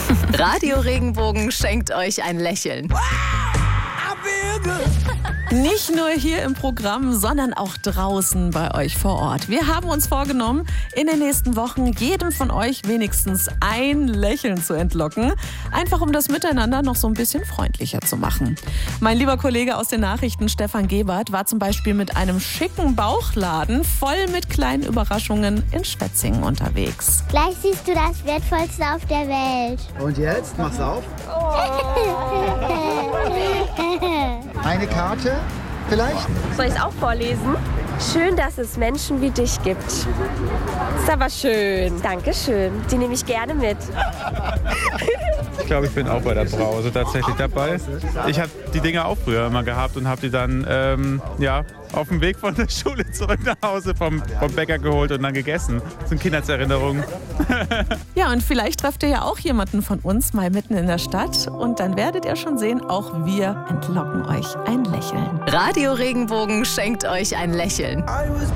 Radio Regenbogen schenkt euch ein Lächeln. Nicht nur hier im Programm, sondern auch draußen bei euch vor Ort. Wir haben uns vorgenommen, in den nächsten Wochen jedem von euch wenigstens ein Lächeln zu entlocken. Einfach um das Miteinander noch so ein bisschen freundlicher zu machen. Mein lieber Kollege aus den Nachrichten, Stefan Gebert, war zum Beispiel mit einem schicken Bauchladen voll mit kleinen Überraschungen in Schwetzingen unterwegs. Gleich siehst du das Wertvollste auf der Welt. Und jetzt, mach's auf. Eine Karte vielleicht? Soll ich es auch vorlesen? Schön, dass es Menschen wie dich gibt. Ist aber schön. Dankeschön. Die nehme ich gerne mit. Ich glaube, ich bin auch bei der Brause tatsächlich dabei. Ich habe die Dinger auch früher immer gehabt und habe die dann auf dem Weg von der Schule zurück nach Hause vom Bäcker geholt und dann gegessen. Das sind Kindheitserinnerungen. Ja, und vielleicht trefft ihr ja auch jemanden von uns mal mitten in der Stadt. Und dann werdet ihr schon sehen, auch wir entlocken euch ein Lächeln. Radio Regenbogen schenkt euch ein Lächeln.